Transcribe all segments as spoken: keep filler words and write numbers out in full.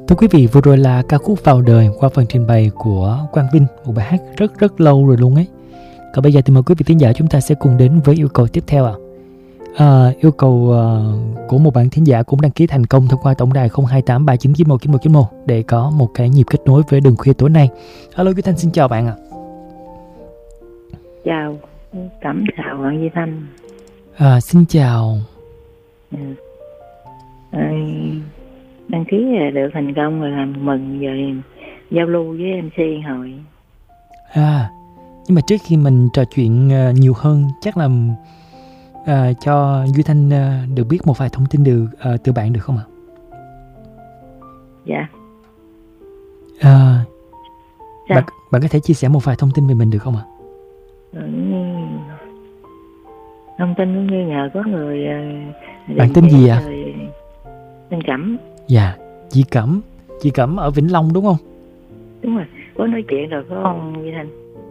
Thưa quý vị, vừa rồi là ca khúc Vào Đời qua phần trình bày của Quang Vinh, một bài hát rất rất lâu rồi luôn ấy. Còn bây giờ thì mời quý vị thính giả chúng ta sẽ cùng đến với yêu cầu tiếp theo ạ. À. À, yêu cầu uh, của một bạn thính giả cũng đăng ký thành công thông qua tổng đài không hai tám ba chín chín một chín một chín một để có một cái nhịp kết nối với Đường Khuya tối nay. Alo Duy Thanh, xin chào bạn ạ. Chào, cảm chào bạn Duy Thanh. À, xin chào. Ừ. À, đăng ký được thành công rồi, làm mừng giờ giao lưu với em xê hồi. À, nhưng mà trước khi mình trò chuyện uh, nhiều hơn, chắc là uh, cho Duy Thanh uh, được biết một vài thông tin được uh, từ bạn được không ạ? Dạ. À, bạn, bạn có thể chia sẻ một vài thông tin về mình được không ạ? Ừ, thông tin cũng như nhờ có người. Uh, bạn tên gì ạ? À? Tên Cẩm. Dạ, chị Cẩm. Chị Cẩm ở Vĩnh Long đúng không? Đúng rồi, có nói chuyện rồi có không Duy Thanh?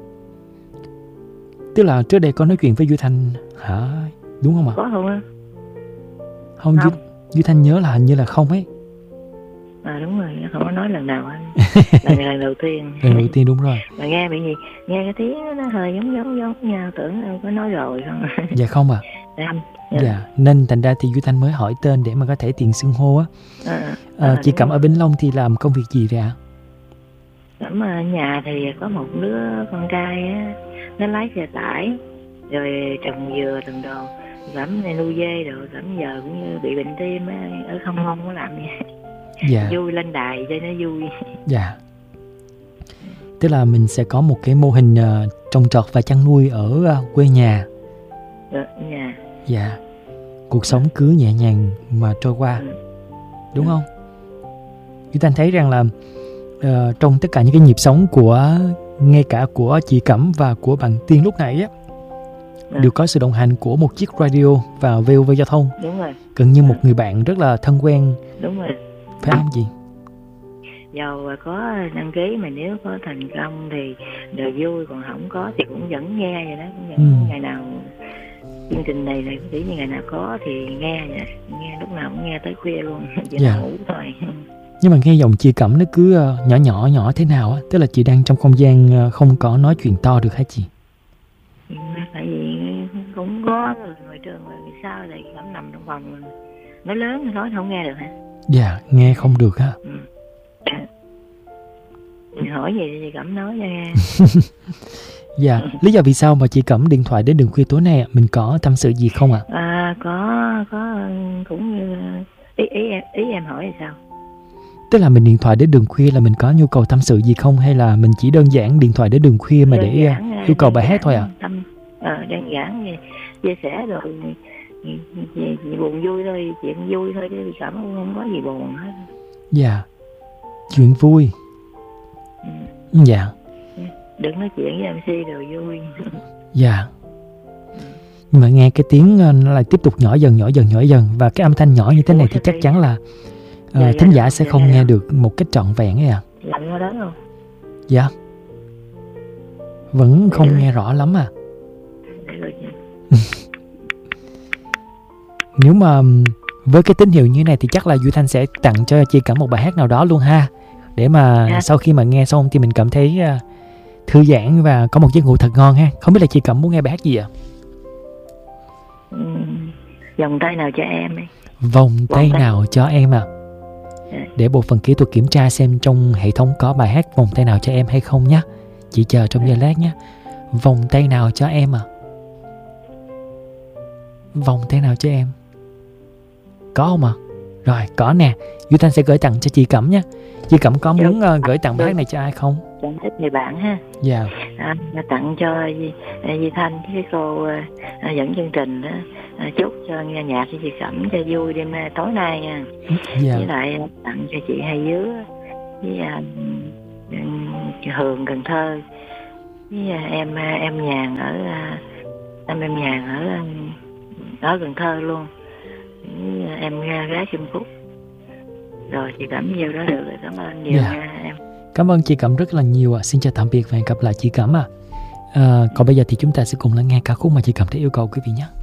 Tức là trước đây có nói chuyện với Duy Thanh hả? Đúng không ạ? Có không á? Không, không. Duy, Duy Thanh nhớ là hình như là không ấy. À đúng rồi, không có nói lần nào anh. Lần này lần đầu tiên. Lần đầu tiên đúng rồi. Mà nghe bị gì? Nghe cái tiếng nó hơi giống giống giống nhau, tưởng đâu có nói rồi không? Dạ không à. Dạ. Dạ, nên thành ra thì Duy Thanh mới hỏi tên để mà có thể tiện xưng hô á. À, à, chị Cẩm ở Vĩnh Long thì làm công việc gì vậy ạ? Cẩm ở nhà thì có một đứa con trai á, nó lái xe tải rồi trồng dừa trồng đồ. Cẩm này nuôi dê rồi, Cẩm giờ cũng như bị bệnh tim á, ở không không có làm gì. Dạ. Vui lên đài cho nó vui. Dạ. Tức là mình sẽ có một cái mô hình uh, trồng trọt và chăn nuôi ở uh, quê nhà. Ở nhà. Dạ. Cuộc sống cứ nhẹ nhàng mà trôi qua. Ừ. Đúng không? Chúng ta thấy rằng là uh, trong tất cả những cái nhịp sống của, ngay cả của chị Cẩm và của bạn Tiên lúc nãy á, ừ. đều có sự đồng hành của một chiếc radio và vê o vê Giao thông. Đúng rồi. Gần như một người bạn rất là thân quen. Đúng rồi. Phải không chị? Dầu có đăng ký mà nếu có thành công thì đều vui, còn không có thì cũng vẫn nghe vậy đó, cũng vẫn ừ. ngày nào chương trình này này chỉ như ngày nào có thì nghe vậy, nghe lúc nào cũng nghe tới khuya luôn, chỉ dạ. ngủ thôi. Nhưng mà nghe giọng chị Cẩm nó cứ nhỏ nhỏ nhỏ thế nào á, tức là chị đang trong không gian không có nói chuyện to được hả chị? Tại vì cũng có người ngoài trường mà vì sao lại Cẩm nằm trong phòng nói lớn nói không nghe được hả? Dạ, nghe không được ha. Ừ. Hỏi gì thì Cẩm nói cho nghe. Dạ, lý do vì sao mà chị Cẩm điện thoại đến Đường Khuya tối nay, mình có tâm sự gì không ạ? À? À có, có cũng như ý, ý, em, ý em hỏi là sao? Tức là mình điện thoại đến Đường Khuya là mình có nhu cầu tâm sự gì không, hay là mình chỉ đơn giản điện thoại đến Đường Khuya mà đơn để giản, yêu cầu bài hát thôi ạ? À? Tâm, à, đơn giản chia sẻ rồi gì, gì, gì buồn vui thôi, chuyện vui thôi chứ Cẩm không có gì buồn hết. Dạ, chuyện vui. Ừ. Dạ. Đừng nói chuyện với em xê rồi vui. Dạ. Nhưng mà nghe cái tiếng nó lại tiếp tục nhỏ dần nhỏ dần nhỏ dần, và cái âm thanh nhỏ như thế này thì chắc chắn là uh, dạ, thính giả sẽ không nghe được một cách trọn vẹn ấy à. Lạnh ở đó không? Dạ. Vẫn không nghe rõ lắm à. Nếu mà với cái tín hiệu như thế này thì chắc là Duy Thanh sẽ tặng cho chị Cẩm một bài hát nào đó luôn ha, để mà à. sau khi mà nghe xong thì mình cảm thấy uh, thư giãn và có một giấc ngủ thật ngon ha. Không biết là chị Cẩm muốn nghe bài hát gì ạ? Ừ, vòng tay nào cho em ấy. Vòng tay, tay nào cho em à? À. Để bộ phận kỹ thuật kiểm tra xem trong hệ thống có bài hát Vòng tay nào cho em hay không nhé. Chị chờ trong giây lát nhé. Vòng tay nào cho em à? Vòng tay nào cho em? Có không ạ? À? Rồi, có nè. Duy Thanh sẽ gửi tặng cho chị Cẩm nhé. Chị Cẩm có muốn uh, gửi tặng bài hát này cho ai không? Tặng thích người bạn ha. Dạ. À, tặng cho Duy, Duy Thanh, cái cô uh, dẫn chương trình đó. À, chúc cho nghe nhạc cho chị Cẩm cho vui đêm tối nay nha. Dạ. Với lại tặng cho chị Hai Dứa với uh, Hường Cần Thơ, với uh, em uh, em Nhàn ở uh, em em Nhàn ở ở Cần Thơ luôn, với uh, em gái Trung Quốc. Rồi chị Cẩm nhiều đó được rồi, cảm ơn nhiều dạ. nha em. Cảm ơn chị Cẩm rất là nhiều ạ. À. Xin chào tạm biệt và hẹn gặp lại chị Cẩm ạ. À. À, còn bây giờ thì chúng ta sẽ cùng lắng nghe ca khúc mà chị Cẩm đã yêu cầu quý vị nhé.